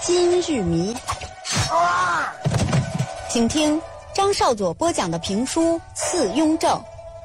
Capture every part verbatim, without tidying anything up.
今日迷》，请听张少佐播讲的评书《赐雍正》。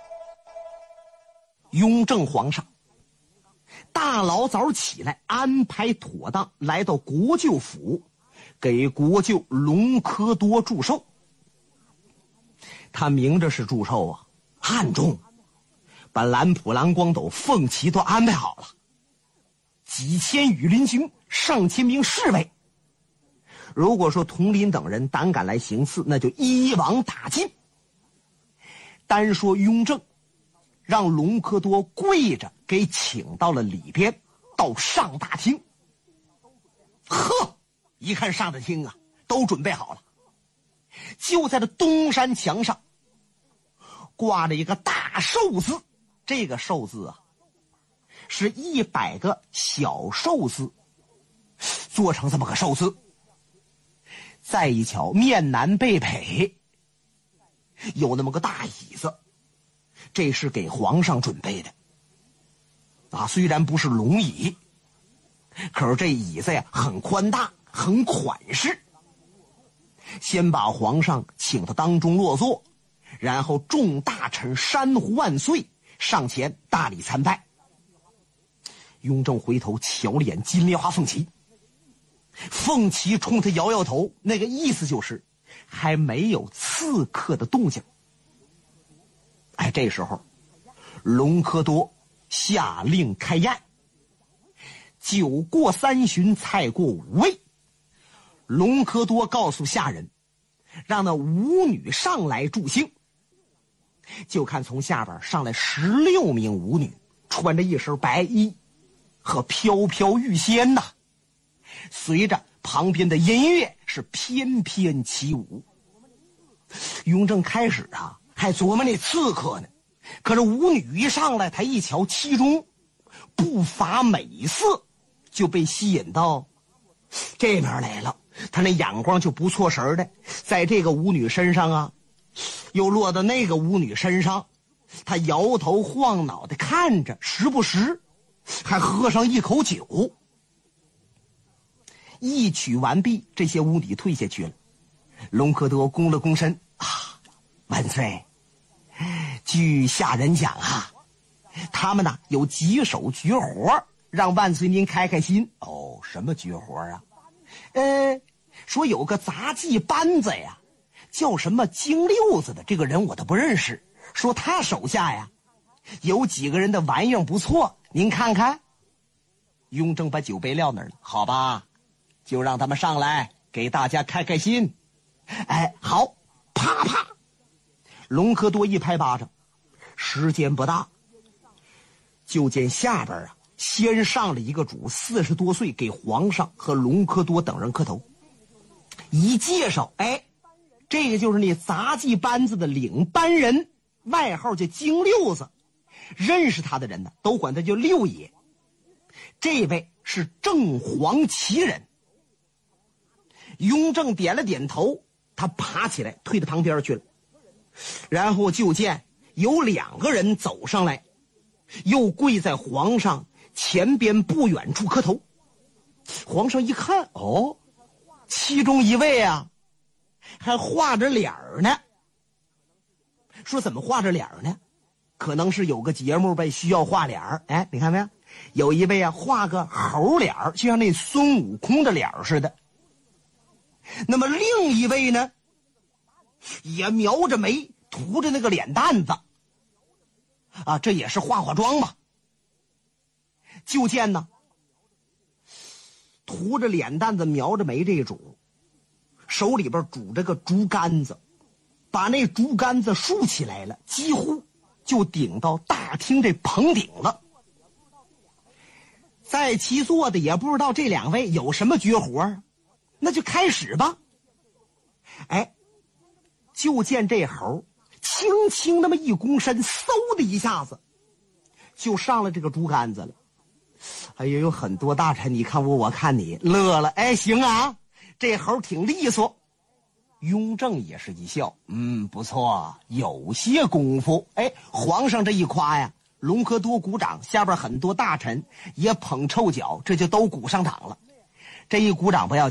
雍正皇上大老早起来，安排妥当，来到国舅府，给国舅隆科多祝寿。他明着是祝寿啊，暗中把蓝普蓝光斗凤旗都安排好了，几千羽林军，上千名侍卫。如果说佟林等人胆敢来行刺，那就一网打尽。单说雍正让隆科多跪着给请到了里边，到上大厅。呵，一看上大厅啊，都准备好了。就在这东山墙上挂着一个大寿字，这个寿字啊，是一百个小寿字做成这么个寿字。再一瞧，面南背北有那么个大椅子，这是给皇上准备的啊，虽然不是龙椅，可是这椅子呀很宽大，很款式。先把皇上请到当中落座，然后众大臣山呼万岁，上前大礼参拜。雍正回头瞧了眼金莲花凤旗，凤旗冲他摇摇头，那个意思就是还没有刺客的动静。哎，这时候隆科多下令开宴，酒过三巡，菜过五味。隆科多告诉下人，让那舞女上来助兴。就看从下边上来十六名舞女，穿着一身白衣和飘飘欲仙呐，随着旁边的音乐是翩翩起舞。雍正开始啊还琢磨那刺客呢，可是舞女一上来，他一瞧其中不乏美色，就被吸引到这边来了。他那眼光就不错神的，在这个舞女身上啊，又落到那个舞女身上，他摇头晃脑的看着，时不时还喝上一口酒。一曲完毕，这些舞女退下去了。隆科多躬了躬身啊，万岁，据下人讲啊，他们呢有几手绝活，让万岁您开开心。哦，什么绝活啊？呃，说有个杂技班子呀，叫什么京六子的，这个人我都不认识。说他手下呀有几个人的玩意儿不错，您看看。雍正把酒杯撂那儿了，好吧，就让他们上来给大家开开心。哎，好，啪啪，隆科多一拍巴掌，时间不大，就见下边啊先上了一个主，四十多岁，给皇上和隆科多等人磕头。一介绍，哎，这个就是那杂技班子的领班人，外号叫京六子。认识他的人呢，都管他叫六爷。这位是正黄旗人。雍正点了点头，他爬起来退到旁边去了。然后就见有两个人走上来，又跪在皇上前边不远处磕头。皇上一看，哦，其中一位啊还画着脸儿呢。说怎么画着脸儿呢？可能是有个节目呗，需要画脸儿。哎，你看没有，有一位啊画个猴脸儿，就像那孙悟空的脸儿似的。那么另一位呢也描着眉，涂着那个脸蛋子啊，这也是化化妆嘛。就见呢涂着脸蛋子描着眉这主手里边拄着个竹竿子，把那竹竿子竖起来了，几乎就顶到大厅这棚顶了。在其座的也不知道这两位有什么绝活，那就开始吧。哎，就见这猴轻轻那么一躬身，嗖的一下子就上了这个竹竿子了。哎呦，有很多大臣你看我我看你乐了。哎，行啊，这猴挺利索。雍正也是一笑，嗯，不错，有些功夫。哎，皇上这一夸呀，隆科多鼓掌，下边很多大臣也捧臭脚，这就都鼓上掌了。这一鼓掌不要